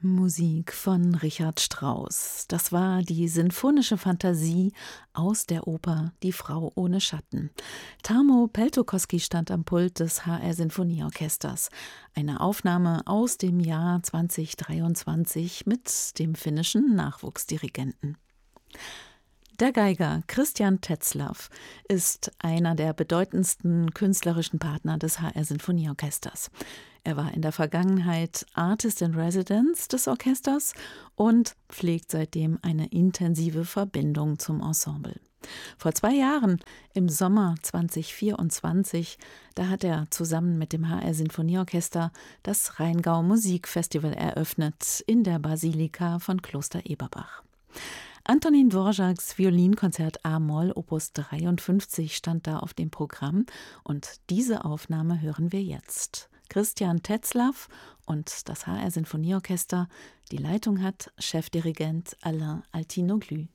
Musik von Richard Strauss. Das war die sinfonische Fantasie aus der Oper Die Frau ohne Schatten. Tarmo Peltokoski stand am Pult des HR Sinfonieorchesters. Eine Aufnahme aus dem Jahr 2023 mit dem finnischen Nachwuchsdirigenten. Der Geiger Christian Tetzlaff ist einer der bedeutendsten künstlerischen Partner des HR Sinfonieorchesters. Er war in der Vergangenheit Artist in Residence des Orchesters und pflegt seitdem eine intensive Verbindung zum Ensemble. Vor 2 Jahren, im Sommer 2024, da hat er zusammen mit dem HR Sinfonieorchester das Rheingau Musikfestival eröffnet in der Basilika von Kloster Eberbach. Antonín Dvořáks Violinkonzert A-Moll Opus 53 stand da auf dem Programm und diese Aufnahme hören wir jetzt. Christian Tetzlaff und das HR Sinfonieorchester. Die Leitung hat Chefdirigent Alain Altinoglu.